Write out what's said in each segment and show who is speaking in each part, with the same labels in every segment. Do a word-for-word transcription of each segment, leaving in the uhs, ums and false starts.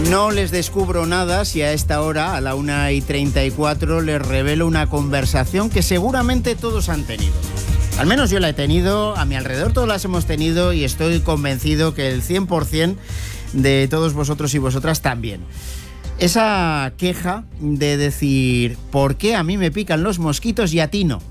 Speaker 1: No les descubro nada si a esta hora, a la una y treinta y cuatro, les revelo una conversación que seguramente todos han tenido. Al menos yo la he tenido, a mi alrededor todos las hemos tenido y estoy convencido que el cien por ciento de todos vosotros y vosotras también. Esa queja de decir, ¿por qué a mí me pican los mosquitos y a ti no?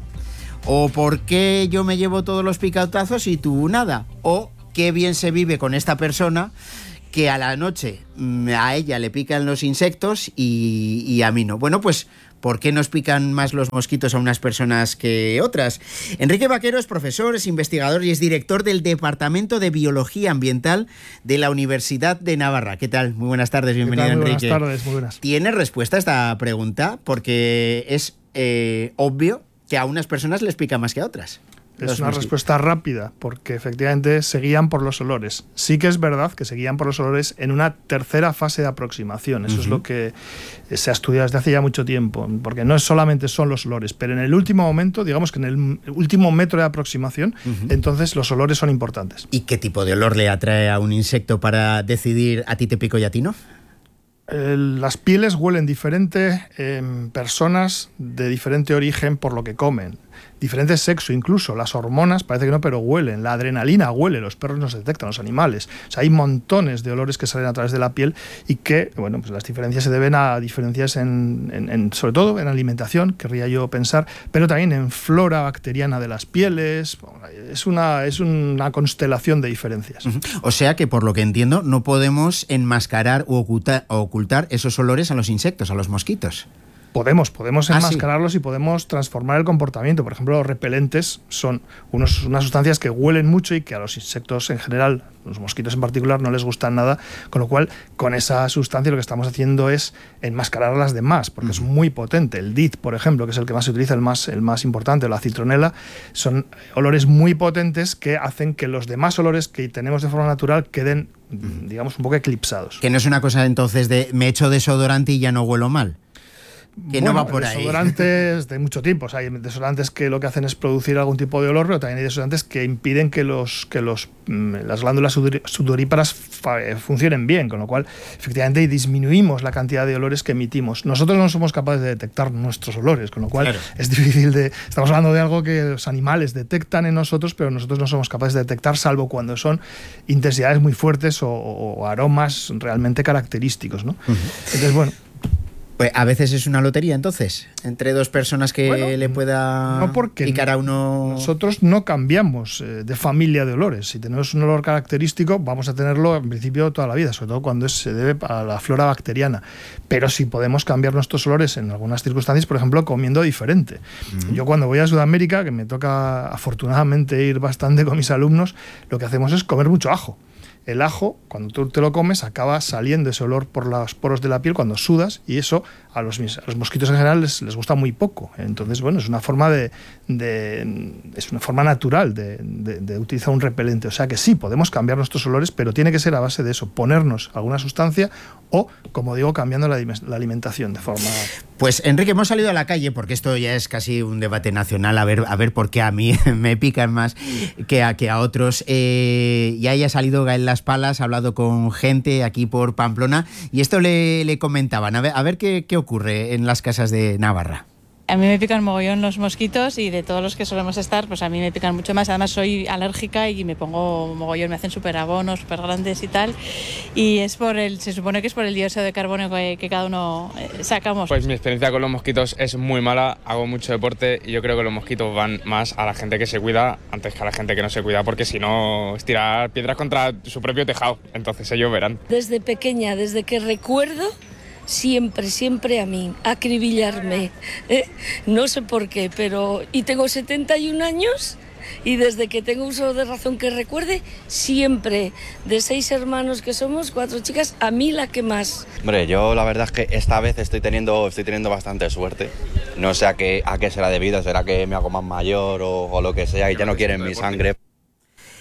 Speaker 1: O ¿por qué yo me llevo todos los picotazos y tú nada? O qué bien se vive con esta persona que a la noche a ella le pican los insectos y, y a mí no. Bueno, pues, ¿por qué nos pican más los mosquitos a unas personas que otras? Enrique Vaquero es profesor, es investigador y es director del Departamento de Biología Ambiental de la Universidad de Navarra. ¿Qué tal? Muy buenas tardes, bienvenido,
Speaker 2: muy
Speaker 1: Enrique.
Speaker 2: Buenas tardes, muy buenas.
Speaker 1: ¿Tiene respuesta a esta pregunta? Porque es eh, obvio que a unas personas les pica más que a otras.
Speaker 2: Es una respuesta rápida, porque efectivamente se guían por los olores. Sí que es verdad que se guían por los olores en una tercera fase de aproximación. Eso uh-huh. es lo que se ha estudiado desde hace ya mucho tiempo, porque no es solamente son los olores, pero en el último momento, digamos que en el último metro de aproximación, uh-huh. entonces los olores son importantes.
Speaker 1: ¿Y qué tipo de olor le atrae a un insecto para decidir a ti te pico y a ti no?
Speaker 2: Eh, las pieles huelen diferente en personas de diferente origen por lo que comen. Diferente sexo incluso, las hormonas parece que no, pero huelen, la adrenalina huele, los perros no se detectan, los animales. O sea, hay montones de olores que salen a través de la piel y que, bueno, pues las diferencias se deben a diferencias en, en, en sobre todo en alimentación, querría yo pensar, pero también en flora bacteriana de las pieles. Es una, es una constelación de diferencias.
Speaker 1: Uh-huh. O sea que, por lo que entiendo, no podemos enmascarar o ocultar, o ocultar esos olores a los insectos, a los mosquitos.
Speaker 2: Podemos, podemos
Speaker 1: ah,
Speaker 2: enmascararlos
Speaker 1: sí.
Speaker 2: y podemos transformar el comportamiento. Por ejemplo, los repelentes son unos, unas sustancias que huelen mucho y que a los insectos en general, los mosquitos en particular, no les gustan nada, con lo cual, con esa sustancia lo que estamos haciendo es enmascarar a las demás, porque uh-huh. es muy potente. El D I T, por ejemplo, que es el que más se utiliza, el más, el más importante, o la citronela, son olores muy potentes que hacen que los demás olores que tenemos de forma natural queden, uh-huh. digamos, un poco eclipsados.
Speaker 1: Que no es una cosa entonces de me echo desodorante y ya no huelo mal. Que
Speaker 2: bueno,
Speaker 1: no va por ahí.
Speaker 2: Desodorantes de mucho tipo. O sea, hay desodorantes que lo que hacen es producir algún tipo de olor, pero también hay desodorantes que impiden que los que los las glándulas sudoríparas funcionen bien, con lo cual efectivamente disminuimos la cantidad de olores que emitimos. Nosotros no somos capaces de detectar nuestros olores, con lo cual claro. es difícil de... Estamos hablando de algo que los animales detectan en nosotros, pero nosotros no somos capaces de detectar, salvo cuando son intensidades muy fuertes o, o aromas realmente característicos, ¿no? Uh-huh. Entonces, bueno...
Speaker 1: Pues a veces es una lotería, entonces, entre dos personas que
Speaker 2: bueno,
Speaker 1: le pueda
Speaker 2: no porque
Speaker 1: picar a uno...
Speaker 2: Nosotros no cambiamos eh, de familia de olores. Si tenemos un olor característico, vamos a tenerlo en principio toda la vida, sobre todo cuando es, se debe a la flora bacteriana. Pero si podemos cambiar nuestros olores en algunas circunstancias, por ejemplo, comiendo diferente. Uh-huh. Yo cuando voy a Sudamérica, que me toca afortunadamente ir bastante con mis alumnos, lo que hacemos es comer mucho ajo. El ajo, cuando tú te lo comes, acaba saliendo ese olor por los poros de la piel cuando sudas, y eso a los, a los mosquitos en general les, les gusta muy poco. Entonces, bueno, es una forma de, de es una forma natural de, de, de utilizar un repelente. O sea que sí, podemos cambiar nuestros olores, pero tiene que ser a base de eso, ponernos alguna sustancia o, como digo, cambiando la, la alimentación de forma...
Speaker 1: Pues, Enrique, hemos salido a la calle, porque esto ya es casi un debate nacional, a ver, a ver por qué a mí me pican más que a, que a otros. Eh, ya haya salido Gael Las Palas, ha hablado con gente aquí por Pamplona, y esto le, le comentaban. A ver, a ver qué, qué ocurre en las casas de Navarra.
Speaker 3: A mí me pican mogollón los mosquitos y de todos los que solemos estar, pues a mí me pican mucho más. Además soy alérgica y me pongo mogollón, me hacen súper abonos, súper grandes y tal. Y es por el, se supone que es por el dióxido de carbono que, que cada uno sacamos.
Speaker 4: Pues mi experiencia con los mosquitos es muy mala, hago mucho deporte y yo creo que los mosquitos van más a la gente que se cuida antes que a la gente que no se cuida, porque si no es tirar piedras contra su propio tejado, entonces ellos verán.
Speaker 5: Desde pequeña, desde que recuerdo, siempre, siempre a mí, acribillarme, ¿eh? No sé por qué, pero... Y tengo setenta y un años y desde que tengo uso de razón que recuerde, siempre, de seis hermanos que somos, cuatro chicas, a mí la que más.
Speaker 6: Hombre, yo la verdad es que esta vez estoy teniendo, estoy teniendo bastante suerte. No sé a qué, a qué será debido, será que me hago más mayor o, o lo que sea y ya no quieren mi sangre.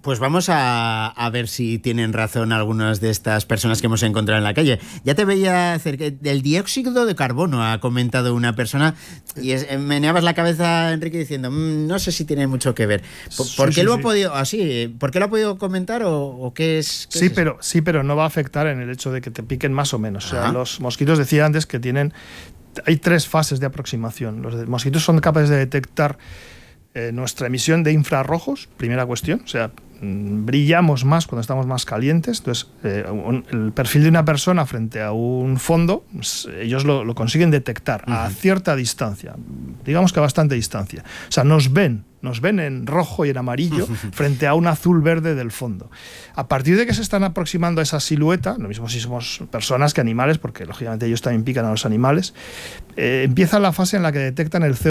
Speaker 1: Pues vamos a, a ver si tienen razón algunas de estas personas que hemos encontrado en la calle. Ya te veía acerca del dióxido de carbono, ha comentado una persona, y es, meneabas la cabeza, Enrique, diciendo, mmm, no sé si tiene mucho que ver. ¿Por,
Speaker 2: sí,
Speaker 1: ¿por qué
Speaker 2: sí,
Speaker 1: lo
Speaker 2: sí.
Speaker 1: ha podido, así, ¿por qué lo ha podido comentar o, o qué es? Qué
Speaker 2: sí,
Speaker 1: es
Speaker 2: pero, sí, pero no va a afectar en el hecho de que te piquen más o menos. O sea,
Speaker 1: Ajá.
Speaker 2: los mosquitos, decía antes, que tienen... Hay tres fases de aproximación. Los de- mosquitos son capaces de detectar eh, nuestra emisión de infrarrojos, primera cuestión. O sea, mm, brillamos más cuando estamos más calientes. Entonces, eh, un- el perfil de una persona frente a un fondo, pues, ellos lo, lo consiguen detectar a cierta distancia, digamos que a bastante distancia. O sea, nos ven, nos ven en rojo y en amarillo frente a un azul verde del fondo. A partir de que se están aproximando a esa silueta, lo mismo si somos personas que animales, porque lógicamente ellos también pican a los animales, eh, empieza la fase en la que detectan el C O